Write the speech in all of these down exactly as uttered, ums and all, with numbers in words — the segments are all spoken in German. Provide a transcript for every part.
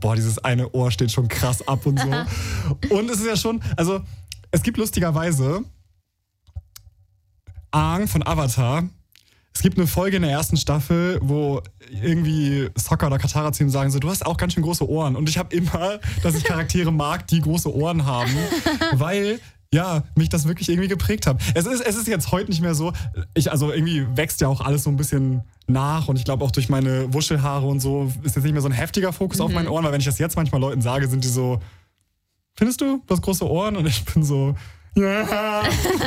boah, dieses eine Ohr steht schon krass ab und so. Und es ist ja schon, also es gibt lustigerweise Aang von Avatar. Es gibt eine Folge in der ersten Staffel, wo irgendwie Sokka oder Katara zu ihm sagen so, du hast auch ganz schön große Ohren. Und ich habe immer, dass ich Charaktere mag, die große Ohren haben, weil ja, mich das wirklich irgendwie geprägt hat. Es ist, es ist jetzt heute nicht mehr so, ich, also irgendwie wächst ja auch alles so ein bisschen nach und ich glaube auch durch meine Wuschelhaare und so ist jetzt nicht mehr so ein heftiger Fokus mhm. auf meinen Ohren, weil wenn ich das jetzt manchmal Leuten sage, sind die so, findest du, du hast große Ohren? Und ich bin so, ja.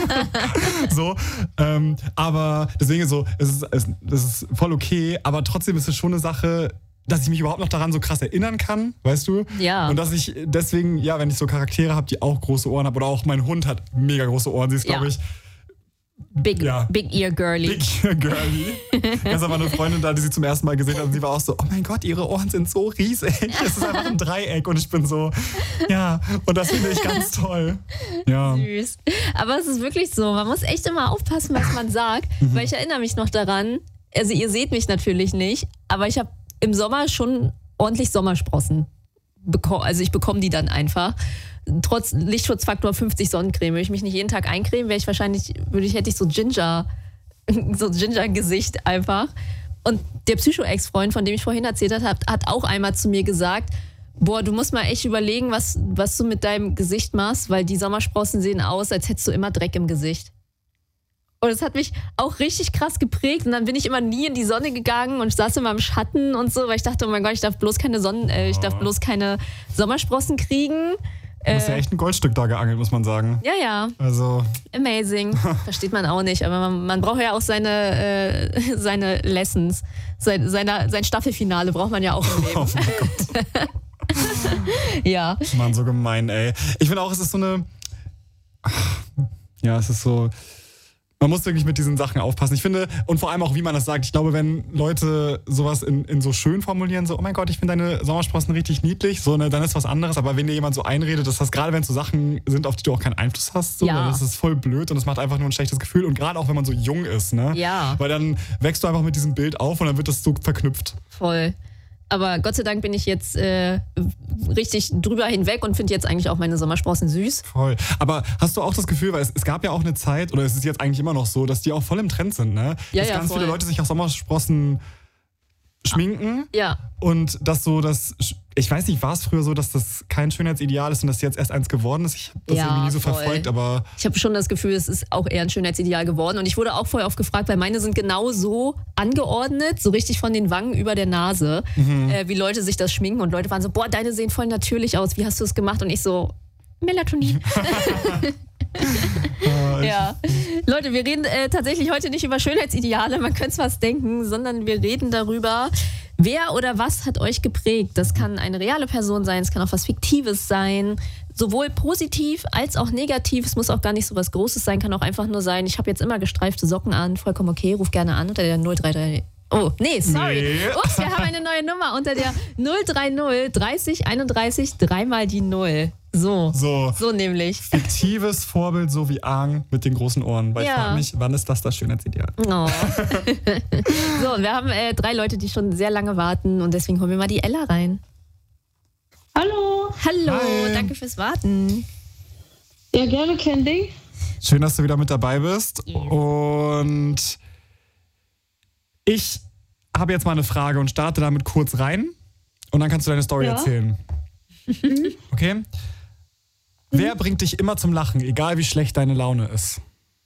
so, ähm, aber deswegen so, es ist, es, das ist voll okay, aber trotzdem ist es schon eine Sache, dass ich mich überhaupt noch daran so krass erinnern kann, weißt du? Ja. Und dass ich deswegen, ja, wenn ich so Charaktere habe, die auch große Ohren haben, oder auch mein Hund hat mega große Ohren, sie ist, glaube ja. ich, Big, ja. Big Ear Girly. Big Ear Girly. Gestern war eine Freundin da, die sie zum ersten Mal gesehen hat und sie war auch so, oh mein Gott, ihre Ohren sind so riesig. Es ist einfach ein Dreieck und ich bin so, ja, und das finde ich ganz toll. Ja. Süß. Aber es ist wirklich so, man muss echt immer aufpassen, was man sagt, mhm. weil ich erinnere mich noch daran, also ihr seht mich natürlich nicht, aber ich habe im Sommer schon ordentlich Sommersprossen bekommen, also ich bekomme die dann einfach. Trotz Lichtschutzfaktor fünfzig Sonnencreme, würde ich mich nicht jeden Tag eincremen, wäre ich wahrscheinlich, würde ich, hätte ich so Ginger, so Ginger-Gesicht einfach. Und der Psycho-Ex-Freund, von dem ich vorhin erzählt habe, hat auch einmal zu mir gesagt, boah, du musst mal echt überlegen, was, was du mit deinem Gesicht machst, weil die Sommersprossen sehen aus, als hättest du immer Dreck im Gesicht. Und es hat mich auch richtig krass geprägt. Und dann bin ich immer nie in die Sonne gegangen und saß immer im Schatten und so, weil ich dachte, oh mein Gott, ich darf bloß keine Sonnen, äh, ich darf bloß keine Sommersprossen kriegen. Du hast ja echt ein Goldstück da geangelt, muss man sagen. Ja, ja. Also. Amazing. Versteht man auch nicht. Aber man, man braucht ja auch seine, äh, seine Lessons. Sein, seine, sein Staffelfinale braucht man ja auch im Leben. Oh mein Gott. Ja. Mann, so gemein, ey. Ich finde auch, es ist so eine. Ja, es ist so. Man muss wirklich mit diesen Sachen aufpassen. Ich finde, und vor allem auch, wie man das sagt, ich glaube, wenn Leute sowas in, in so schön formulieren, so, oh mein Gott, ich finde deine Sommersprossen richtig niedlich, so, ne, dann ist was anderes. Aber wenn dir jemand so einredet, dass das gerade, wenn es so Sachen sind, auf die du auch keinen Einfluss hast, so, ja. dann ist es voll blöd und es macht einfach nur ein schlechtes Gefühl. Und gerade auch, wenn man so jung ist, ne? Ja. Weil dann wächst du einfach mit diesem Bild auf und dann wird das so verknüpft. Voll. Aber Gott sei Dank bin ich jetzt äh, richtig drüber hinweg und finde jetzt eigentlich auch meine Sommersprossen süß. Voll. Aber hast du auch das Gefühl, weil es, es gab ja auch eine Zeit, oder es ist jetzt eigentlich immer noch so, dass die auch voll im Trend sind, ne? Ja, dass ja, ganz voll. viele Leute sich auch Sommersprossen schminken. Ja. Und das so, dass, ich weiß nicht, war es früher so, dass das kein Schönheitsideal ist und das jetzt erst eins geworden ist? Ich habe das ja, irgendwie nie so voll. verfolgt, aber... Ich habe schon das Gefühl, es ist auch eher ein Schönheitsideal geworden. Und ich wurde auch vorher oft gefragt, weil meine sind genau so angeordnet, so richtig von den Wangen über der Nase, mhm. äh, wie Leute sich das schminken. Und Leute waren so, boah, deine sehen voll natürlich aus. Wie hast du es gemacht? Und ich so, Melatonin. Ja. Leute, wir reden äh, tatsächlich heute nicht über Schönheitsideale, man könnte es fast denken, sondern wir reden darüber, wer oder was hat euch geprägt. Das kann eine reale Person sein, es kann auch was Fiktives sein, sowohl positiv als auch negativ. Es muss auch gar nicht so was Großes sein, kann auch einfach nur sein, ich habe jetzt immer gestreifte Socken an, vollkommen okay, ruf gerne an unter der null drei drei. Oh, nee, sorry. Nee. Ups, wir haben eine neue Nummer unter der null drei null dreißig einunddreißig dreimal die Null. So, so, so nämlich. Fiktives Vorbild, so wie Aang mit den großen Ohren. Weil ja. ich frage mich, wann ist das das Schönheitsideal? Oh. So, und wir haben äh, drei Leute, die schon sehr lange warten und deswegen holen wir mal die Ella rein. Hallo. Hallo, Hi. Danke fürs Warten. Ja, gerne, Candy. Schön, dass du wieder mit dabei bist. Yes. Und ich habe jetzt mal eine Frage und starte damit kurz rein. Und dann kannst du deine Story ja. erzählen. Okay? Mhm. Wer bringt dich immer zum Lachen, egal wie schlecht deine Laune ist?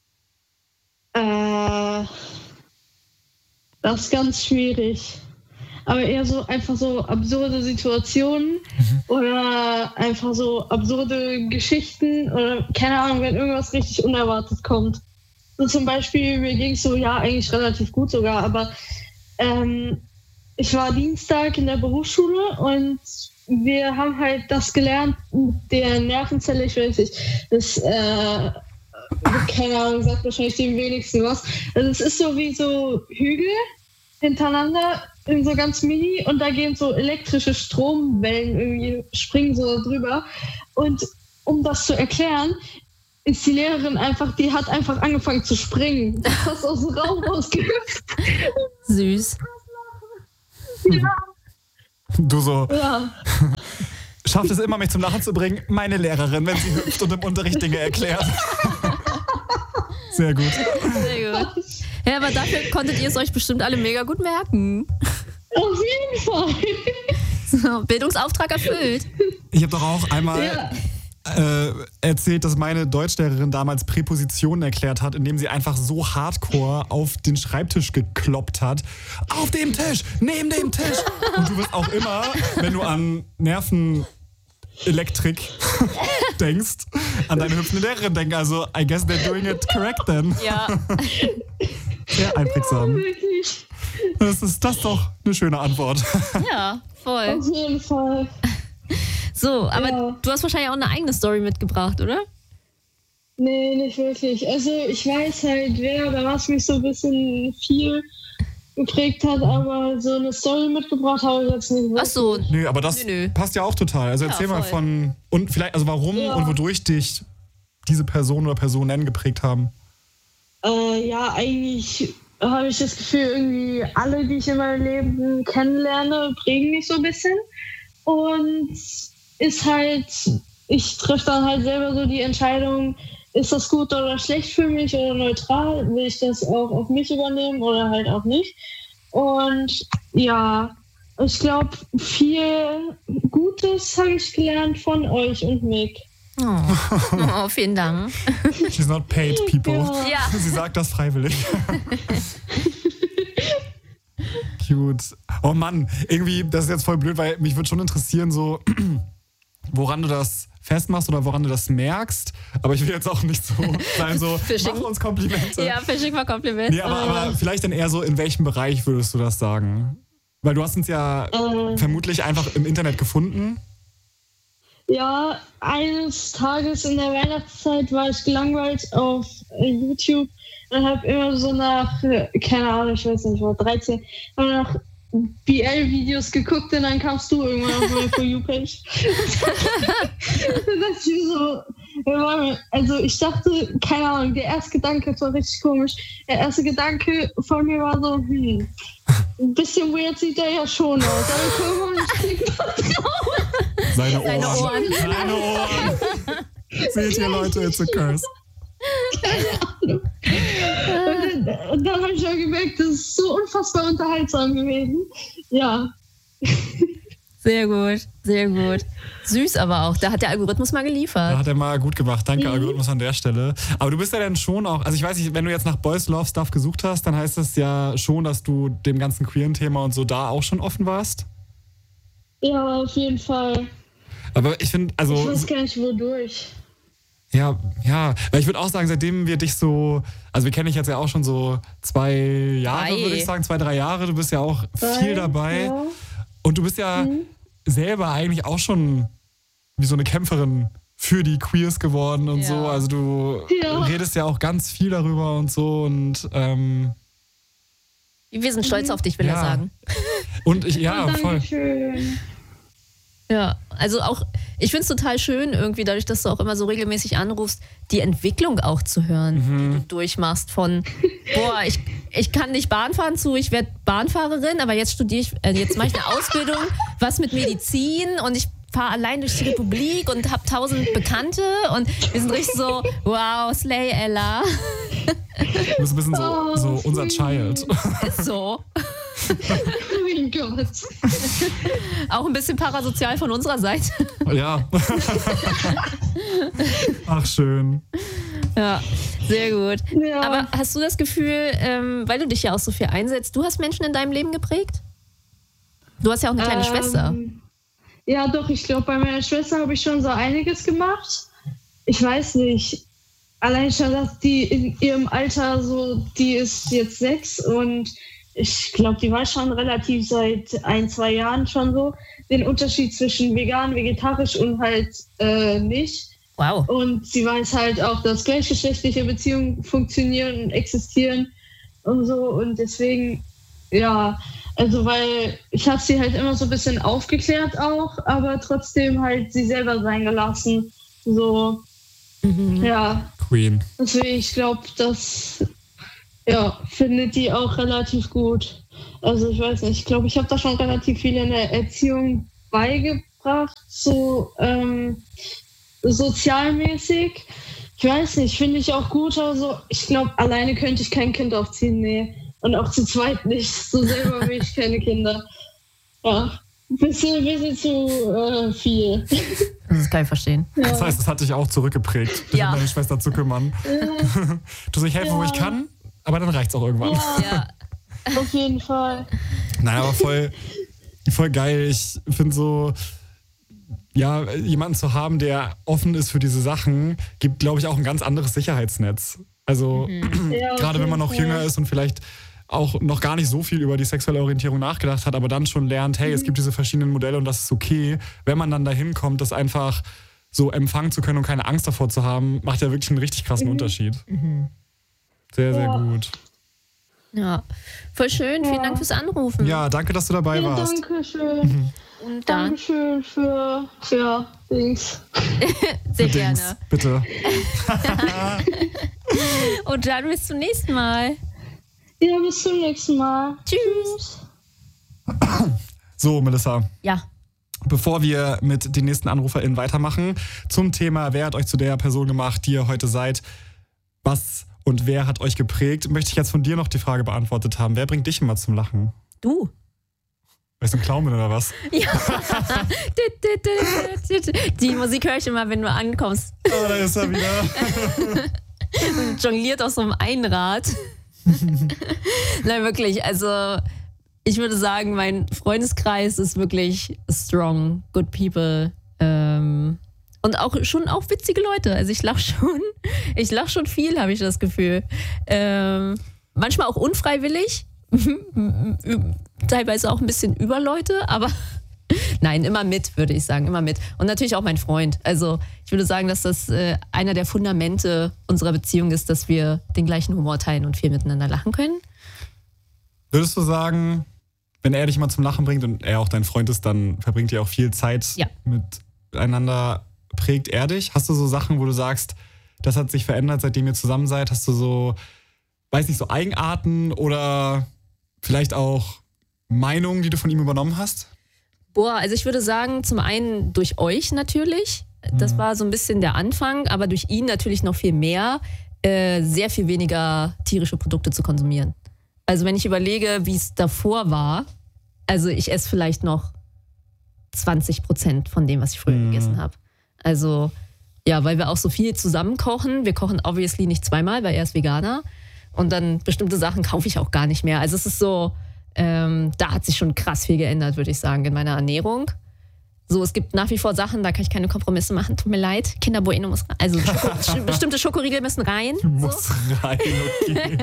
Äh, das ist ganz schwierig. Aber eher so einfach so absurde Situationen mhm. oder einfach so absurde Geschichten oder keine Ahnung, wenn irgendwas richtig unerwartet kommt. So zum Beispiel, mir ging es so, ja, eigentlich relativ gut sogar, aber ähm, ich war Dienstag in der Berufsschule und wir haben halt das gelernt mit der Nervenzelle, ich weiß nicht, das, äh, keine Ahnung, sagt wahrscheinlich dem wenigsten was. Also es ist so wie so Hügel hintereinander, in so ganz mini und da gehen so elektrische Stromwellen irgendwie, springen so drüber. Und um das zu erklären, ist die Lehrerin einfach, die hat einfach angefangen zu springen. Die ist aus dem Raum rausgehüpft. Süß. Ja. Du so, Ja. schafft es immer, mich zum Lachen zu bringen. Meine Lehrerin, wenn sie hüpft und im Unterricht Dinge erklärt. Sehr gut. Sehr gut. Ja, aber dafür konntet ihr es euch bestimmt alle mega gut merken. Auf jeden Fall. So, Bildungsauftrag erfüllt. Ich habe doch auch einmal Ja. äh, erzählt, dass meine Deutschlehrerin damals Präpositionen erklärt hat, indem sie einfach so hardcore auf den Schreibtisch gekloppt hat. Auf dem Tisch, neben dem Tisch. Und du wirst auch immer, wenn du an Nervenelektrik denkst, an deine hüpfende Lehrerin denken. Also, I guess they're doing it correct then. Ja. Sehr einprägsam. Wirklich. Das ist das ist doch eine schöne Antwort. Ja, voll. Auf jeden Fall. So, aber Ja. du hast wahrscheinlich auch eine eigene Story mitgebracht, oder? Nee, nicht wirklich. Also ich weiß halt, wer oder was mich so ein bisschen viel geprägt hat, aber so eine Story mitgebracht habe ich jetzt nicht. Ach so. Nö, aber das Nö, nö. passt ja auch total. Also Ja, erzähl mal voll. von, und vielleicht, also warum Ja. und wodurch dich diese Person oder Personen geprägt haben. Äh, ja, eigentlich habe ich das Gefühl, irgendwie alle, die ich in meinem Leben kennenlerne, prägen mich so ein bisschen. Und ist halt, ich treffe dann halt selber so die Entscheidung, ist das gut oder schlecht für mich oder neutral? Will ich das auch auf mich übernehmen oder halt auch nicht? Und ja, ich glaube, viel Gutes habe ich gelernt von euch und Mick. Oh, oh vielen Dank. She's not paid, people. Ja. Ja. Sie sagt das freiwillig. Cute. Oh Mann, irgendwie, das ist jetzt voll blöd, weil mich würde schon interessieren, so, woran du das festmachst oder woran du das merkst. Aber ich will jetzt auch nicht so sein, so, Fishing. mach uns Komplimente. Ja, Fishing war Kompliment. Nee, aber, aber vielleicht dann eher so, in welchem Bereich würdest du das sagen? Weil du hast uns ja Äh, vermutlich einfach im Internet gefunden. Ja, eines Tages in der Weihnachtszeit war ich gelangweilt auf äh, YouTube und habe immer so nach, äh, keine Ahnung, ich weiß nicht, ich war dreizehn, aber nach B L-Videos geguckt und dann kamst du irgendwann auf meine For You-Page. Und dachte ich mir so, ja, warte, also ich dachte, keine Ahnung, der erste Gedanke war richtig komisch. Der erste Gedanke von mir war so, hm, ein bisschen weird sieht der ja schon aus, aber irgendwann ich krieg was drauf. Seine Ohren. Seine Ohren. Seine Ohren. Seht ihr, Leute, it's a curse. Und dann, und dann habe ich auch gemerkt, das ist so unfassbar unterhaltsam gewesen. Ja. Sehr gut, sehr gut. Süß aber auch. Da hat der Algorithmus mal Da geliefert. hat er mal gut gemacht. Danke, Mhm. Algorithmus an der Stelle. Aber du bist ja dann schon auch, also ich weiß nicht, wenn du jetzt nach Boys Love Stuff gesucht hast, dann heißt das ja schon, dass du dem ganzen queeren Thema und so da auch schon offen warst. Ja, auf jeden Fall. Aber ich finde, Ich also, weiß gar nicht, wodurch. ja, ja, weil ich würde auch sagen, seitdem wir dich so, also wir kennen dich jetzt ja auch schon so zwei Jahre, Drei. würde ich sagen, zwei, drei Jahre. Du bist ja auch viel dabei. Ja. Und du bist ja Mhm. selber eigentlich auch schon wie so eine Kämpferin für die Queers geworden und Ja. so. Also du Ja. redest ja auch ganz viel darüber und so. Und, ähm, Wir sind stolz auf dich, will Ja. er sagen. und ich, ja, Oh, voll. Dankeschön. Ja, also auch, ich finde es total schön, irgendwie dadurch, dass du auch immer so regelmäßig anrufst, die Entwicklung auch zu hören, Mhm. die du durchmachst von, boah, ich, ich kann nicht Bahn fahren zu, ich werde Bahnfahrerin, aber jetzt studiere ich, äh, jetzt mache ich eine Ausbildung, was mit Medizin und ich fahre allein durch die Republik und habe tausend Bekannte und wir sind richtig so, wow, Slay Ella. Du bist ein bisschen so, Oh, so unser sweet. Child. Ist so. Oh mein Gott. Auch ein bisschen parasozial von unserer Seite. Ja. Ach, schön. Ja, sehr gut. Ja. Aber hast du das Gefühl, ähm, weil du dich ja auch so viel einsetzt, du hast Menschen in deinem Leben geprägt? Du hast ja auch eine kleine Ähm, Schwester. Ja, doch, ich glaube, bei meiner Schwester habe ich schon so einiges gemacht. Ich weiß nicht. Allein schon, dass die in ihrem Alter so, die ist jetzt sechs und ich glaube, die weiß schon relativ seit ein, zwei Jahren schon so den Unterschied zwischen vegan, vegetarisch und halt äh, nicht. Wow. Und sie weiß halt auch, dass gleichgeschlechtliche Beziehungen funktionieren und existieren und so. Und deswegen, ja, also weil ich habe sie halt immer so ein bisschen aufgeklärt auch, aber trotzdem halt sie selber sein gelassen. So, Mhm. ja. Queen. Deswegen, ich glaube, das ja, finde die auch relativ gut. Also ich weiß nicht, ich glaube, ich habe da schon relativ viel in der Erziehung beigebracht, so ähm, sozialmäßig. Ich weiß nicht, finde ich auch gut, also ich glaube, alleine könnte ich kein Kind aufziehen, nee. Und auch zu zweit nicht, so selber will ich keine Kinder. Ja, ein bisschen, bisschen zu äh, viel. Das kann ich verstehen. Ja. Das heißt, das hat dich auch zurückgeprägt, dich Ja. um deine Schwester zu kümmern. Ja, Du soll ich helfen, wo ich kann, aber dann reicht's auch irgendwann. ja, Ja. auf jeden Fall. Nein, aber voll, voll geil. Ich finde so, ja, jemanden zu haben, der offen ist für diese Sachen, gibt, glaube ich, auch ein ganz anderes Sicherheitsnetz. Also Ja, auf gerade wenn man jeden noch Fall. jünger ist und vielleicht auch noch gar nicht so viel über die sexuelle Orientierung nachgedacht hat, aber dann schon lernt, hey, es gibt diese verschiedenen Modelle und das ist okay. Wenn man dann dahin kommt, das einfach so empfangen zu können und keine Angst davor zu haben, macht ja wirklich einen richtig krassen Unterschied. Sehr, sehr Ja. gut. Ja, voll schön. Vielen Dank fürs Anrufen. Ja, danke, dass du dabei Ja, warst. danke schön. Und dann Dankeschön für, ja, Dings. sehr Dings, gerne. bitte. Und dann bis zum nächsten Mal. Ja, bis zum nächsten Mal. Tschüss. So, Melissa. Ja. Bevor wir mit den nächsten AnruferInnen weitermachen, zum Thema, wer hat euch zu der Person gemacht, die ihr heute seid, was und wer hat euch geprägt, möchte ich jetzt von dir noch die Frage beantwortet haben. Wer bringt dich immer zum Lachen? Du. Bist du ein Clown oder was? Ja. Die Musik höre ich immer, wenn du ankommst. Oh, da ist er wieder. Und jongliert auf so einem Einrad. Nein, wirklich. Also, ich würde sagen, mein Freundeskreis ist wirklich strong, good people. Ähm, und auch schon auch witzige Leute. Also, ich lache schon. Ich lache schon viel, habe ich das Gefühl. Ähm, manchmal auch unfreiwillig. Teilweise auch ein bisschen über Leute, aber nein, immer mit, würde ich sagen, immer mit. Und natürlich auch mein Freund. Also ich würde sagen, dass das äh, einer der Fundamente unserer Beziehung ist, dass wir den gleichen Humor teilen und viel miteinander lachen können. Würdest du sagen, wenn er dich mal zum Lachen bringt und er auch dein Freund ist, dann verbringt ihr auch viel Zeit Ja. miteinander, prägt er dich? Hast du so Sachen, wo du sagst, das hat sich verändert, seitdem ihr zusammen seid? Hast du so, weiß nicht, so Eigenarten oder vielleicht auch Meinungen, die du von ihm übernommen hast? Boah, also ich würde sagen, zum einen durch euch natürlich. Das war so ein bisschen der Anfang, aber durch ihn natürlich noch viel mehr, äh, sehr viel weniger tierische Produkte zu konsumieren. Also wenn ich überlege, wie es davor war, also ich esse vielleicht noch zwanzig Prozent von dem, was ich früher Mhm. gegessen habe. Also ja, weil wir auch so viel zusammen kochen. Wir kochen obviously nicht zweimal, weil er ist Veganer. Und dann bestimmte Sachen kaufe ich auch gar nicht mehr. Also es ist so, ähm, da hat sich schon krass viel geändert, würde ich sagen, in meiner Ernährung. So, es gibt nach wie vor Sachen, da kann ich keine Kompromisse machen. Tut mir leid. Kinder Bueno muss rein. Also Schoko, bestimmte Schokoriegel müssen rein. So. Muss rein, okay.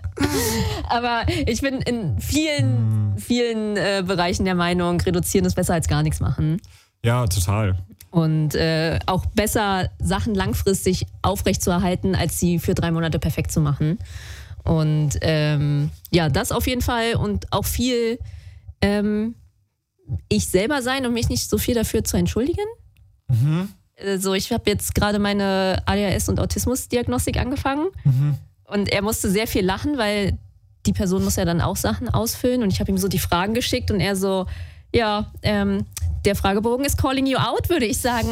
Aber ich bin in vielen, vielen äh, Bereichen der Meinung, reduzieren ist besser als gar nichts machen. Ja, total. Und äh, auch besser, Sachen langfristig aufrechtzuerhalten, als sie für drei Monate perfekt zu machen. Und ähm, ja, das auf jeden Fall. Und auch viel ähm, ich selber sein und mich nicht so viel dafür zu entschuldigen. Mhm. Also ich habe jetzt gerade meine A D H S- und Autismusdiagnostik angefangen. Mhm. Und er musste sehr viel lachen, weil die Person muss ja dann auch Sachen ausfüllen. Und ich habe ihm so die Fragen geschickt und er so, ja, ähm, der Fragebogen ist calling you out, würde ich sagen.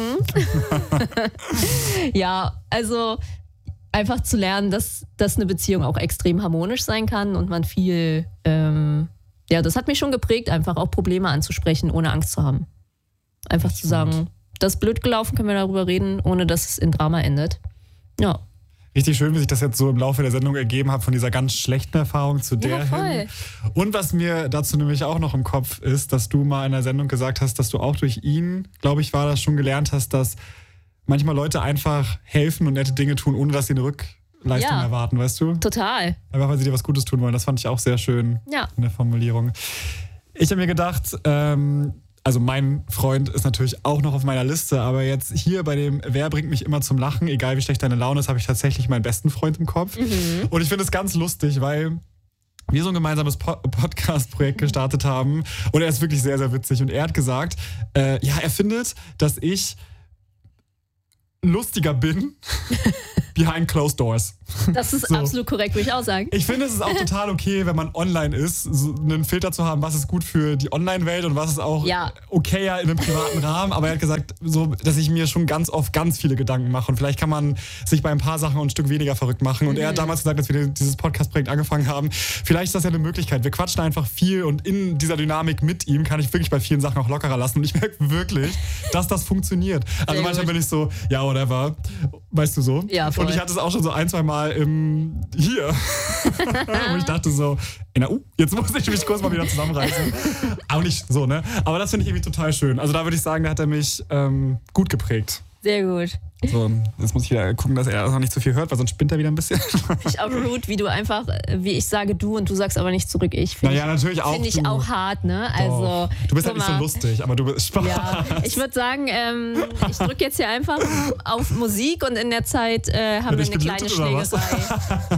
Ja, also einfach zu lernen, dass, dass eine Beziehung auch extrem harmonisch sein kann und man viel, ähm, ja, das hat mich schon geprägt, einfach auch Probleme anzusprechen, ohne Angst zu haben. Einfach zu sagen, das ist blöd gelaufen, können wir darüber reden, ohne dass es in Drama endet. Ja. Richtig schön, wie sich das jetzt so im Laufe der Sendung ergeben hat, von dieser ganz schlechten Erfahrung zu der Ja, voll. hin. Und was mir dazu nämlich auch noch im Kopf ist, dass du mal in der Sendung gesagt hast, dass du auch durch ihn, glaube ich, war das schon gelernt hast, dass manchmal Leute einfach helfen und nette Dinge tun, ohne dass sie eine Rückleistung Ja. erwarten, weißt du? Total. Einfach, weil sie dir was Gutes tun wollen. Das fand ich auch sehr schön Ja. in der Formulierung. Ich habe mir gedacht, ähm, also mein Freund ist natürlich auch noch auf meiner Liste, aber jetzt hier bei dem Wer bringt mich immer zum Lachen, egal wie schlecht deine Laune ist, habe ich tatsächlich meinen besten Freund im Kopf. Mhm. Und ich finde es ganz lustig, weil wir so ein gemeinsames Po- Podcast-Projekt gestartet haben und er ist wirklich sehr, sehr witzig. Und er hat gesagt, äh, ja, er findet, dass ich lustiger bin behind closed doors. Das ist So. absolut korrekt, würde ich auch sagen. Ich finde, es ist auch total okay, wenn man online ist, so einen Filter zu haben, was ist gut für die Online-Welt und was ist auch Ja. okayer in einem privaten Rahmen. Aber er hat gesagt, so, dass ich mir schon ganz oft ganz viele Gedanken mache. Und vielleicht kann man sich bei ein paar Sachen auch ein Stück weniger verrückt machen. Und Mhm. er hat damals gesagt, als wir dieses Podcast-Projekt angefangen haben, vielleicht ist das ja eine Möglichkeit. Wir quatschen einfach viel und in dieser Dynamik mit ihm kann ich wirklich bei vielen Sachen auch lockerer lassen. Und ich merke wirklich, dass das funktioniert. Also Sehr manchmal gut. bin ich so, ja, whatever. Weißt du so? Ja, voll. Und ich hatte es auch schon so ein, zwei Mal im hier. Wo ich dachte so, na, uh, jetzt muss ich mich kurz mal wieder zusammenreißen. Auch nicht so, ne? Aber das finde ich irgendwie total schön. Also da würde ich sagen, da hat er mich ähm, gut geprägt. Sehr gut. So, jetzt muss ich wieder gucken, dass er noch nicht zu viel hört, weil sonst spinnt er wieder ein bisschen. Finde ich auch rude, wie du einfach, wie ich sage du und du sagst aber nicht zurück ich. Finde Naja, natürlich auch. Finde ich du. auch hart, ne? Also, Doch. Du bist halt guck nicht so mal. lustig, aber du bist Spaß. Ja, ich würde sagen, ähm, ich drücke jetzt hier einfach auf Musik und in der Zeit äh, haben Wird wir dich eine kleine gelüftet oder was? Schlägerei.